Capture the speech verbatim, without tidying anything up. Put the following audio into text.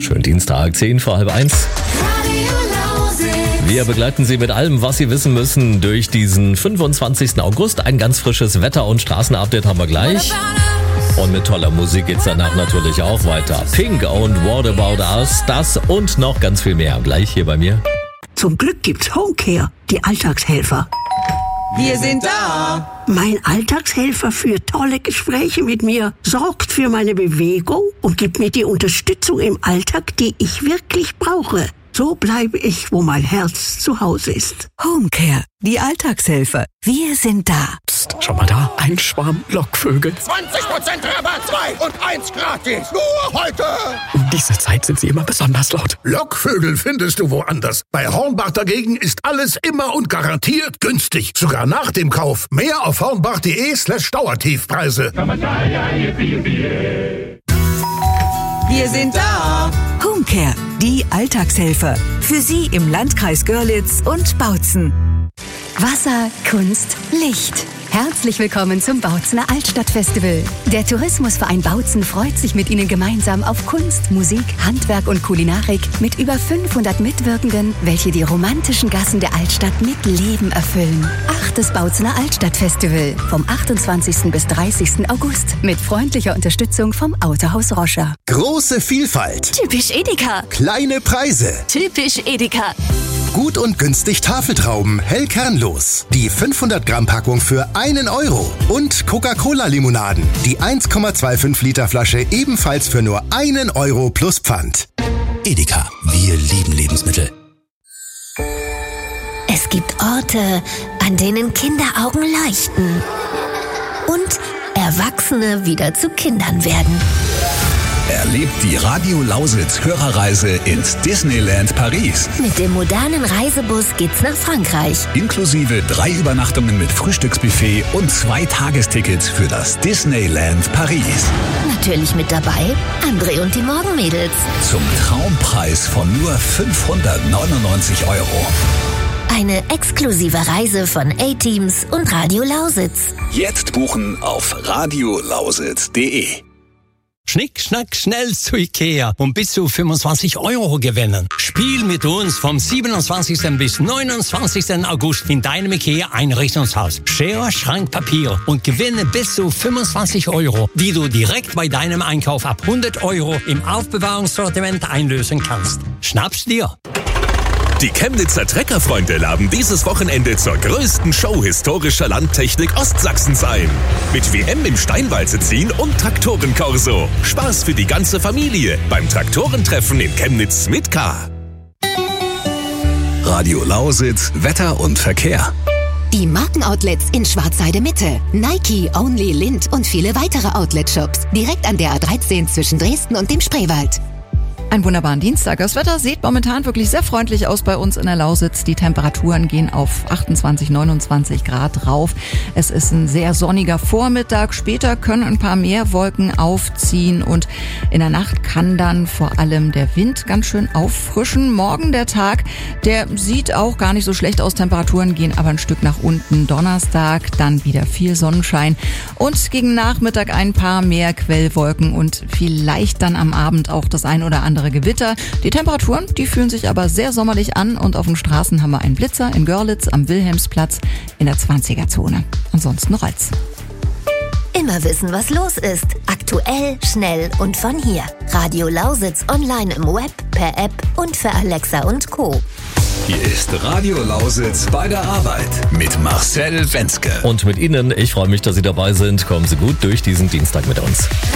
Schönen Dienstag, zehn vor halb eins. Wir begleiten Sie mit allem, was Sie wissen müssen, durch diesen fünfundzwanzigsten August. Ein ganz frisches Wetter- und Straßenupdate haben wir gleich. Und mit toller Musik geht's danach natürlich auch weiter. Pink und What About Us, das und noch ganz viel mehr. Gleich hier bei mir. Zum Glück gibt's Homecare, die Alltagshelfer. Wir sind da! Mein Alltagshelfer führt tolle Gespräche mit mir, sorgt für meine Bewegung und gibt mir die Unterstützung im Alltag, die ich wirklich brauche. So bleibe ich, wo mein Herz zu Hause ist. Homecare, die Alltagshelfer. Wir sind da. Psst, schau mal da, ein Schwarm Lockvögel. zwanzig Prozent Rabatt, zwei und eins gratis. Nur heute. Um diese Zeit sind sie immer besonders laut. Lockvögel findest du woanders. Bei Hornbach dagegen ist alles immer und garantiert günstig. Sogar nach dem Kauf. Mehr auf hornbach.de slash Dauertiefpreise. Wir sind da! Homecare, die Alltagshelfer. Für Sie im Landkreis Görlitz und Bautzen. Wasser, Kunst, Licht. Herzlich willkommen zum Bautzener Altstadtfestival. Der Tourismusverein Bautzen freut sich mit Ihnen gemeinsam auf Kunst, Musik, Handwerk und Kulinarik mit über fünfhundert Mitwirkenden, welche die romantischen Gassen der Altstadt mit Leben erfüllen. Achtes Bautzener Altstadtfestival vom achtundzwanzigsten bis dreißigsten August mit freundlicher Unterstützung vom Autohaus Roscher. Große Vielfalt. Typisch Edeka. Kleine Preise. Typisch Edeka. Gut und günstig Tafeltrauben, hell kernlos. Die fünfhundert Gramm Packung für einen Euro. Und Coca-Cola-Limonaden. Die eins Komma fünfundzwanzig Liter Flasche ebenfalls für nur einen Euro plus Pfand. Edeka, wir lieben Lebensmittel. Es gibt Orte, an denen Kinderaugen leuchten. Und Erwachsene wieder zu Kindern werden. Erlebt die Radio Lausitz Hörerreise ins Disneyland Paris. Mit dem modernen Reisebus geht's nach Frankreich. Inklusive drei Übernachtungen mit Frühstücksbuffet und zwei Tagestickets für das Disneyland Paris. Natürlich mit dabei André und die Morgenmädels. Zum Traumpreis von nur fünfhundertneunundneunzig Euro. Eine exklusive Reise von A-Teams und Radio Lausitz. Jetzt buchen auf radiolausitz punkt de. Schnick, schnack, schnell zu Ikea und bis zu fünfundzwanzig Euro gewinnen. Spiel mit uns vom siebenundzwanzigsten bis neunundzwanzigsten August in deinem Ikea-Einrichtungshaus. Schere, Schrank, Papier und gewinne bis zu fünfundzwanzig Euro, die du direkt bei deinem Einkauf ab hundert Euro im Aufbewahrungssortiment einlösen kannst. Schnapp's dir! Die Chemnitzer Treckerfreunde laden dieses Wochenende zur größten Show historischer Landtechnik Ostsachsens ein. Mit W M im Steinwalze ziehen und Traktorenkorso. Spaß für die ganze Familie beim Traktorentreffen in Chemnitz mit K. Radio Lausitz, Wetter und Verkehr. Die Markenoutlets in Schwarzheide Mitte, Nike, Only, Lind und viele weitere Outlet-Shops. Direkt an der A dreizehn zwischen Dresden und dem Spreewald. Einen wunderbaren Dienstag. Das Wetter sieht momentan wirklich sehr freundlich aus bei uns in der Lausitz. Die Temperaturen gehen auf achtundzwanzig, neunundzwanzig Grad rauf. Es ist ein sehr sonniger Vormittag. Später können ein paar mehr Wolken aufziehen und in der Nacht kann dann vor allem der Wind ganz schön auffrischen. Morgen der Tag, der sieht auch gar nicht so schlecht aus. Temperaturen gehen aber ein Stück nach unten. Donnerstag dann wieder viel Sonnenschein und gegen Nachmittag ein paar mehr Quellwolken und vielleicht dann am Abend auch das ein oder andere Gewitter. Die Temperaturen, die fühlen sich aber sehr sommerlich an und auf den Straßen haben wir einen Blitzer in Görlitz am Wilhelmsplatz in der zwanziger-Zone. Ansonsten Rolls. Immer wissen, was los ist. Aktuell, schnell und von hier. Radio Lausitz online im Web, per App und für Alexa und Co. Hier ist Radio Lausitz bei der Arbeit mit Marcel Wenzke. Und mit Ihnen, ich freue mich, dass Sie dabei sind. Kommen Sie gut durch diesen Dienstag mit uns.